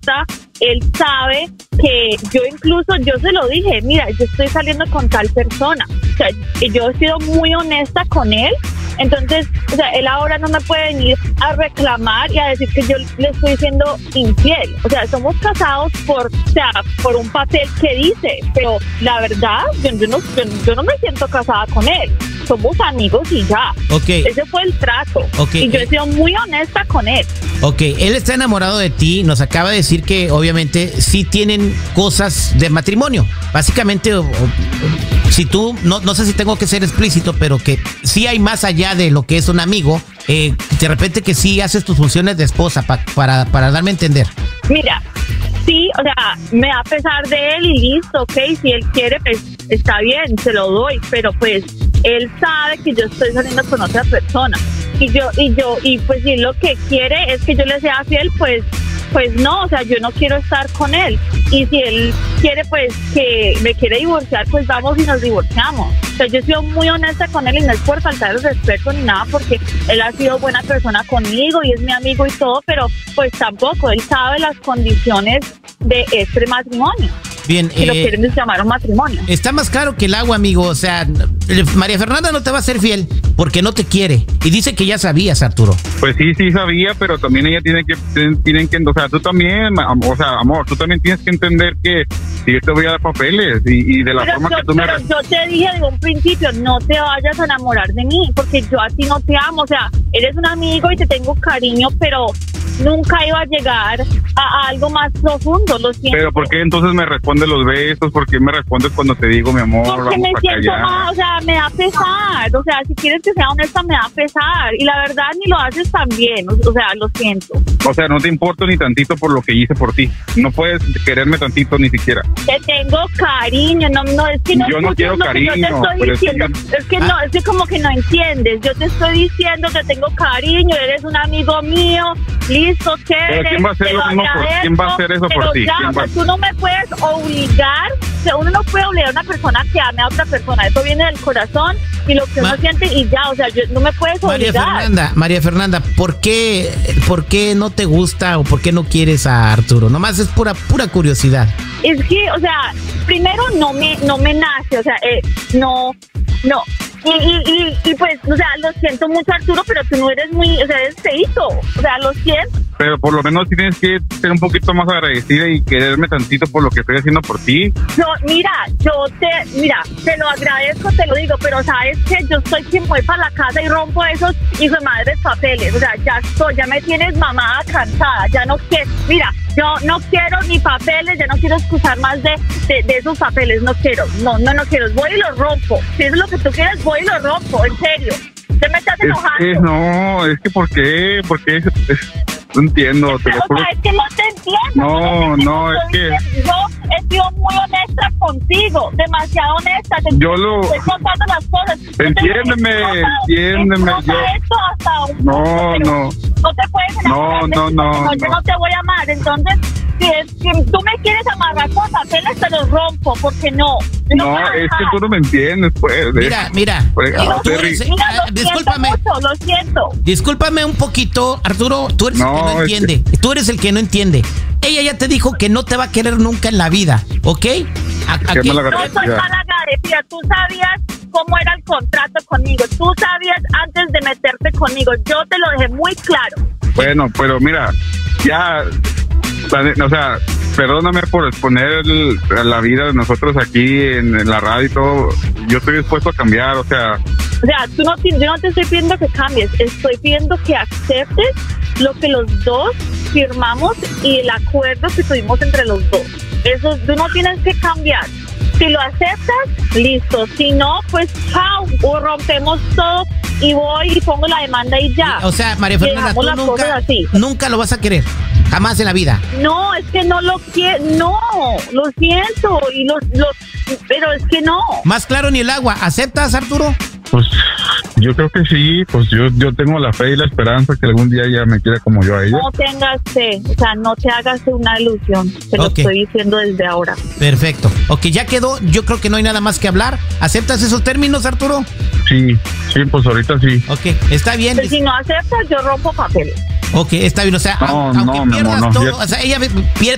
importa. Él sabe que yo se lo dije, mira, yo estoy saliendo con tal persona. O sea, yo he sido muy honesta con él. Entonces, o sea, él ahora no me puede venir a reclamar y a decir que yo le estoy siendo infiel. O sea, somos casados por un papel que dice, pero la verdad, yo no me siento casada con él. Somos amigos y ya. Okay. Ese fue el trato. Okay. Y yo he sido muy honesta con él. Ok, él está enamorado de ti, nos acaba de decir que obviamente sí tienen cosas de matrimonio. Básicamente, si tú, no sé si tengo que ser explícito, pero que sí hay más allá de lo que es un amigo, de repente que sí haces tus funciones de esposa para darme a entender. Mira, sí, o sea, me da pesar de él y listo, ok, si él quiere, pues está bien, se lo doy, pero pues él sabe que yo estoy saliendo con otra persona y pues si él lo que quiere es que yo le sea fiel, pues no, o sea, yo no quiero estar con él. Y si él quiere, pues, que me quiere divorciar, pues vamos y nos divorciamos. O sea, yo he sido muy honesta con él y no es por faltar el respeto ni nada, porque él ha sido buena persona conmigo y es mi amigo y todo, pero pues tampoco, él sabe las condiciones de este matrimonio. Bien, que lo quieren llamar un matrimonio. Está más claro que el agua, amigo. O sea, María Fernanda no te va a ser fiel porque no te quiere. Y dice que ya sabías, Arturo. Pues sí sabía, pero también ella tienen que, o sea, tú también, o sea, amor, tú también tienes que entender que si yo te voy a dar papeles y de la forma que tú me... Pero yo te dije desde un principio, no te vayas a enamorar de mí, porque yo a ti no te amo. O sea, eres un amigo y te tengo cariño, pero nunca iba a llegar a algo más profundo, lo siento. Pero ¿por qué entonces me respondes los besos? ¿Por qué me respondes cuando te digo, mi amor, porque me siento mal, o sea, me da pesar. O sea, si quieres que sea honesta, me da pesar. Y la verdad, ni lo haces tan bien, o sea, lo siento. O sea, no te importo ni tantito por lo que hice por ti. No puedes quererme tantito ni siquiera. Te tengo cariño, no, es que no. Yo no quiero cariño. Yo te estoy diciendo, es que como que no entiendes. Yo te estoy diciendo que tengo cariño, eres un amigo mío, listo, chévere. Pero ¿quién va a hacer lo mismo ¿quién va a hacer eso por ti? Ya, pues tú no me puedes obligar, o sea, uno no puede obligar a una persona que ame a otra persona. Eso viene del corazón y lo que uno siente y ya, o sea, no me puedes obligar. María Fernanda, ¿por qué no te gusta o por qué no quieres a Arturo? Nomás es pura curiosidad. Es que, o sea, primero no me nace, o sea, no. Y pues, o sea, lo siento mucho, Arturo, pero tú no eres muy, o sea, eres feíto, o sea, lo siento. Pero por lo menos tienes que ser un poquito más agradecida y quererme tantito por lo que estoy haciendo por ti. Mira, te lo agradezco, te lo digo, pero sabes que yo estoy quien voy para la casa y rompo esos hijos de madres papeles, o sea, ya me tienes mamada cansada, ya no quiero, mira, yo no quiero ni papeles, ya no quiero excusar más de esos papeles, no quiero, no quiero, voy y los rompo, si eso es lo que tú quieres, voy y los rompo, en serio, te me estás enojando. No, es que ¿por qué? No entiendo, te lo juro. O sea, es que no te entiendo. No, es que... Yo he sido muy honesta contigo, demasiado honesta. Estoy contando las cosas. Entiéndeme. No te puedes enamorar. No, yo no te voy a amar. Entonces, si tú me quieres amarrar con papeles, te los rompo, porque no. No, es que tú no me entiendes, pues. Mira. Discúlpame. Lo siento. Discúlpame un poquito, Arturo. Tú eres el que no entiende. Tú eres el que no entiende. Ella ya te dijo que no te va a querer nunca en la vida, ¿ok? No soy mala agradecida. Tú sabías cómo era el contrato conmigo. Tú sabías antes de meterte conmigo. Yo te lo dejé muy claro. Bueno, pero mira, ya... O sea, perdóname por exponer la vida de nosotros aquí en la radio y todo. Yo estoy dispuesto a cambiar, o sea, yo no te estoy pidiendo que cambies. Estoy pidiendo que aceptes lo que los dos firmamos y el acuerdo que tuvimos entre los dos. Eso tú no tienes que cambiar. Si lo aceptas, listo. Si no, pues chao, o rompemos todo y voy y pongo la demanda y ya. O sea, María Fernanda, tú nunca lo vas a querer. Jamás en la vida. No, es que no lo quiero. No, lo siento. Pero es que no. Más claro ni el agua. ¿Aceptas, Arturo? Pues yo creo que sí. Pues yo tengo la fe y la esperanza que algún día ella me quiera como yo a ella. No tengas fe. O sea, no te hagas una ilusión. Te lo estoy diciendo desde ahora. Perfecto. Ok, ya quedó. Yo creo que no hay nada más que hablar. ¿Aceptas esos términos, Arturo? Sí, pues ahorita sí. Ok, está bien. Pero si no aceptas, yo rompo papeles. Ok, está bien. O sea, aunque pierdas todo, o sea, ella pierde